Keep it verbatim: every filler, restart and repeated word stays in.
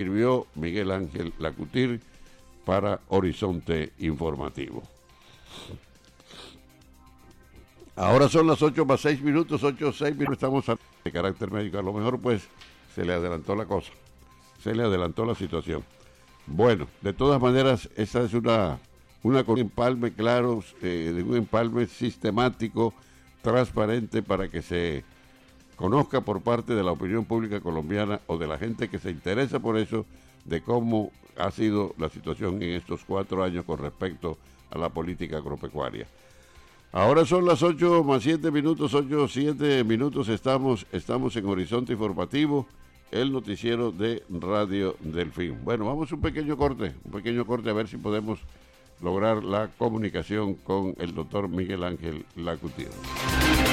escribió Miguel Ángel Lacutir para Horizonte Informativo. Ahora son las ocho más seis minutos, ocho seis minutos, estamos de carácter médico. A lo mejor pues se le adelantó la cosa, se le adelantó la situación. Bueno, de todas maneras, esa es una, una con un empalme claro, eh, de un empalme sistemático, transparente, para que se conozca por parte de la opinión pública colombiana o de la gente que se interesa por eso, de cómo ha sido la situación en estos cuatro años con respecto a la política agropecuaria. Ahora son las ocho más siete minutos, ocho, siete minutos, estamos, estamos en Horizonte Informativo, el noticiero de Radio Delfín. Bueno, vamos a un pequeño corte, un pequeño corte a ver si podemos lograr la comunicación con el doctor Miguel Ángel Lacutir.